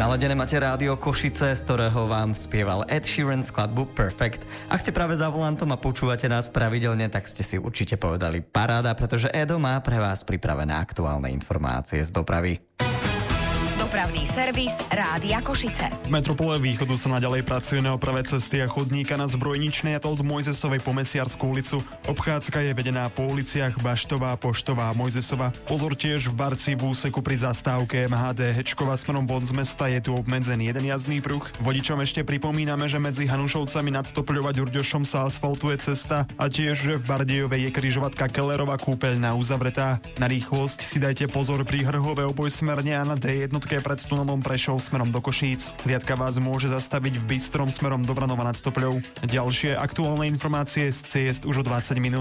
Naladené máte rádio Košice, z ktorého vám spieval Ed Sheeran skladbu Perfect. Ak ste práve za volantom a počúvate nás pravidelne, tak ste si určite povedali paráda, pretože Edo má pre vás pripravené aktuálne informácie z dopravy. Dopravný servis Rádia Košice. V metropole Východu sa naďalej pracuje na oprave cesty a chodníka na Zbrojničnej, a to od Mojzesovej po Mesiarskú ulicu. Obchádzka je vedená po uliciach Baštová, Poštová a Mojzesova. Pozor tiež v Barci v úseku pri zastávke MHD Hečkova smerom von z mesta je tu obmedzený jeden jazdný pruh. Vodičom ešte pripomíname, že medzi Hanušovcami nad Topľou a Ďurďošom sa asfaltuje cesta a tiež, že v Bardejovej je križovatka Kellerova kúpeľná uzavretá. Na rýchlosť si dajte pozor pri Hrhove obojsmerne a na D1 pred tunelom Prešov smerom do Košíc. Hliadka vás môže zastaviť v Bystrom smerom do Vranova nad Topľou. Ďalšie aktuálne informácie z ciest už o 20 minút.